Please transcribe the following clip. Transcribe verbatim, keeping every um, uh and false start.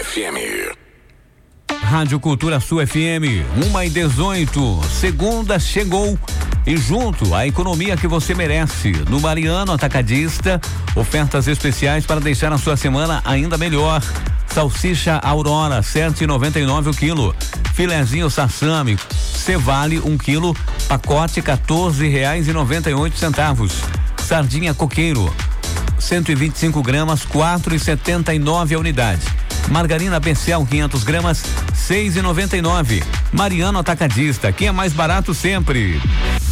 F M. Rádio Cultura Sul F M, uma e dezoito. Segunda chegou e junto a economia que você merece. No Mariano Atacadista, ofertas especiais para deixar a sua semana ainda melhor. Salsicha Aurora, sete e noventa e nove o quilo. Filezinho Sassami, Cevale um quilo, pacote quatorze reais e noventa e oito centavos. Sardinha Coqueiro, cento e vinte e cinco gramas, quatro e setenta e nove a unidade. Margarina Becel quinhentas gramas, seis e noventa e nove. Mariano Atacadista, que é mais barato sempre.